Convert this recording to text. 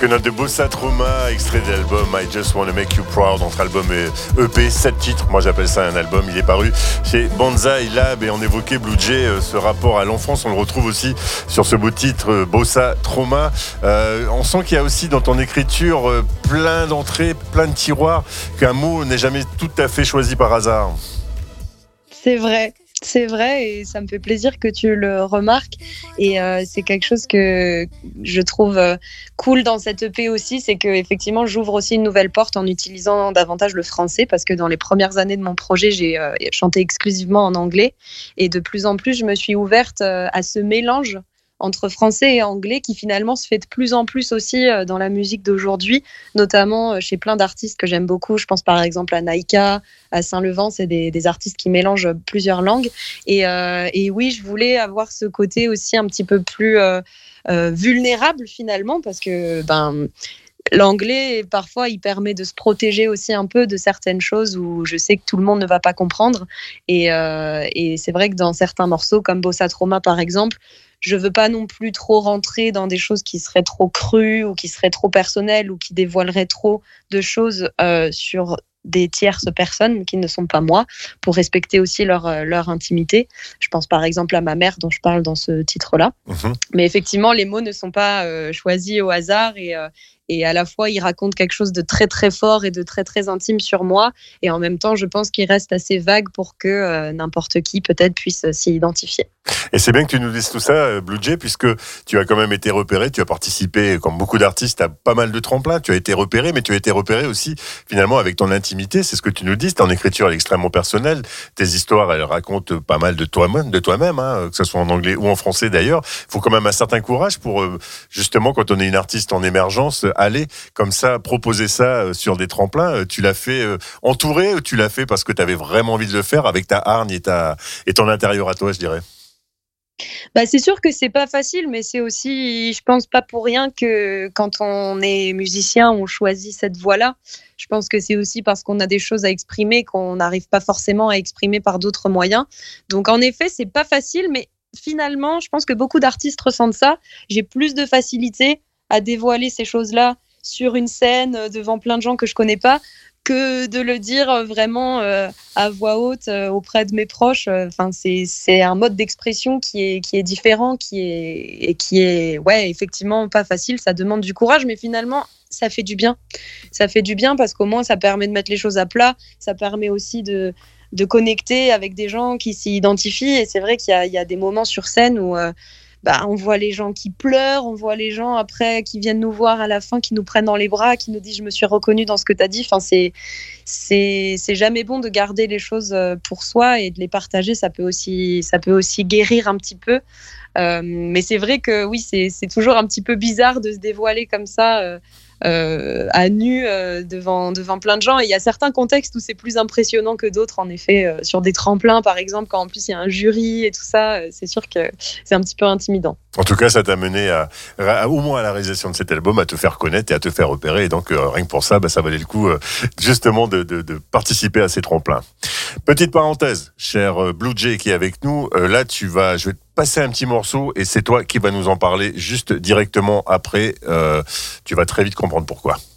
Quelques notes de Bossa Trauma, extrait de l'album I Just Wanna Make You Proud, entre album et EP, 7 titres. Moi j'appelle ça un album. Il est paru chez Banzai Lab et on évoquait Blue Jay, ce rapport à l'enfance. On le retrouve aussi sur ce beau titre Bossa Trauma. On sent qu'il y a aussi dans ton écriture plein d'entrées, plein de tiroirs, qu'un mot n'est jamais tout à fait choisi par hasard. C'est vrai et ça me fait plaisir que tu le remarques et c'est quelque chose que je trouve cool dans cette EP aussi, c'est que effectivement j'ouvre aussi une nouvelle porte en utilisant davantage le français parce que dans les premières années de mon projet j'ai chanté exclusivement en anglais et de plus en plus je me suis ouverte à ce mélange entre français et anglais qui finalement se fait de plus en plus aussi dans la musique d'aujourd'hui, notamment chez plein d'artistes que j'aime beaucoup. Je pense par exemple à Naïka, à Saint-Levant, c'est des artistes qui mélangent plusieurs langues. Et oui, je voulais avoir ce côté aussi un petit peu plus vulnérable finalement parce que l'anglais, parfois, il permet de se protéger aussi un peu de certaines choses où je sais que tout le monde ne va pas comprendre. Et c'est vrai que dans certains morceaux, comme Bossa Trauma par exemple, je veux pas non plus trop rentrer dans des choses qui seraient trop crues ou qui seraient trop personnelles ou qui dévoileraient trop de choses sur des tierces personnes qui ne sont pas moi, pour respecter aussi leur intimité. Je pense par exemple à ma mère dont je parle dans ce titre-là. Mais effectivement, les mots ne sont pas choisis au hasard et à la fois, ils racontent quelque chose de très très fort et de très très intime sur moi. Et en même temps, je pense qu'ils restent assez vagues pour que n'importe qui peut-être puisse s'y identifier. Et c'est bien que tu nous dises tout ça, Blue Jay, puisque tu as quand même été repéré, tu as participé, comme beaucoup d'artistes, à pas mal de tremplins. Tu as été repéré, mais tu as été repéré aussi, finalement, avec ton intimité. C'est ce que tu nous dis. Ton écriture est extrêmement personnelle. Tes histoires, elles racontent pas mal de toi-même, hein, que ce soit en anglais ou en français d'ailleurs. Il faut quand même un certain courage pour, justement, quand on est une artiste en émergence, aller comme ça, proposer ça sur des tremplins. Tu l'as fait entouré ou tu l'as fait parce que tu avais vraiment envie de le faire avec ta hargne et ton intérieur à toi, je dirais? C'est sûr que c'est pas facile, mais c'est aussi, je pense, pas pour rien que quand on est musicien, on choisit cette voie-là. Je pense que c'est aussi parce qu'on a des choses à exprimer qu'on n'arrive pas forcément à exprimer par d'autres moyens. Donc, en effet, c'est pas facile, mais finalement, je pense que beaucoup d'artistes ressentent ça. J'ai plus de facilité à dévoiler ces choses-là sur une scène devant plein de gens que je connais pas, que de le dire vraiment à voix haute auprès de mes proches. C'est un mode d'expression qui est différent, qui est effectivement pas facile. Ça demande du courage, mais finalement, ça fait du bien. Ça fait du bien parce qu'au moins, ça permet de mettre les choses à plat. Ça permet aussi de connecter avec des gens qui s'y identifient. Et c'est vrai qu'il y a des moments sur scène où on voit les gens qui pleurent, on voit les gens après qui viennent nous voir à la fin, qui nous prennent dans les bras, qui nous disent je me suis reconnue dans ce que tu as dit. C'est jamais bon de garder les choses pour soi et de les partager. Ça peut aussi guérir un petit peu. Mais c'est vrai que oui, c'est toujours un petit peu bizarre de se dévoiler comme ça à nu devant plein de gens. Et il y a certains contextes où c'est plus impressionnant que d'autres, en effet, sur des tremplins par exemple, quand en plus il y a un jury et tout ça, c'est sûr que c'est un petit peu intimidant. En tout cas, ça t'a mené au moins à la réalisation de cet album, à te faire connaître et à te faire repérer. Et donc, rien que pour ça, ça valait le coup justement de participer à ces tremplins. Petite parenthèse, cher Blue Jay qui est avec nous. Là, je vais te passer un petit morceau et c'est toi qui vas nous en parler juste directement après. Tu vas très vite comprendre pourquoi.